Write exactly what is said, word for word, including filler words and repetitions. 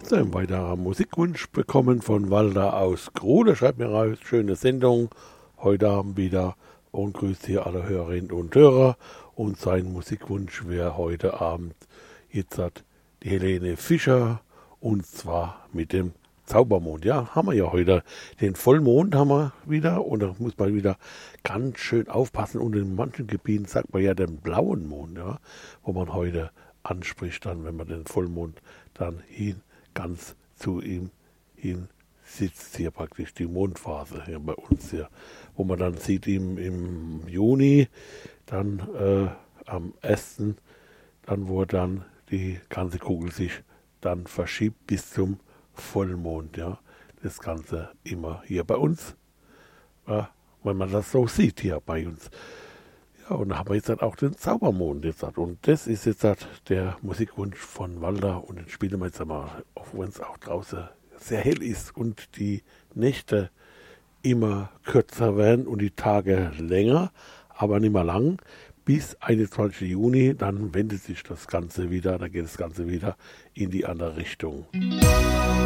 So, ein weiterer Musikwunsch bekommen von Walter aus Grode. Schreibt mir raus, schöne Sendung heute Abend wieder und grüßt hier alle Hörerinnen und Hörer. Und sein Musikwunsch wäre heute Abend jetzt hat die Helene Fischer und zwar mit dem Zaubermond. Ja, haben wir ja heute den Vollmond haben wir wieder und da muss man wieder ganz schön aufpassen und in manchen Gebieten sagt man ja den blauen Mond, ja, wo man heute anspricht dann, wenn man den Vollmond dann hin ganz zu ihm hin sitzt, hier praktisch die Mondphase hier bei uns hier, wo man dann sieht im, im Juni, dann äh, am ersten dann wo dann die ganze Kugel sich dann verschiebt bis zum Vollmond, ja, das Ganze immer hier bei uns, ja, wenn man das so sieht hier bei uns. Ja, und da haben wir jetzt halt auch den Zaubermond jetzt halt. Und das ist jetzt halt der Musikwunsch von Walter und den spielen wir jetzt mal, auch wenn es auch draußen sehr hell ist und die Nächte immer kürzer werden und die Tage länger, aber nicht mehr lang. Bis einundzwanzigsten Juni, dann wendet sich das Ganze wieder, dann geht das Ganze wieder in die andere Richtung. Musik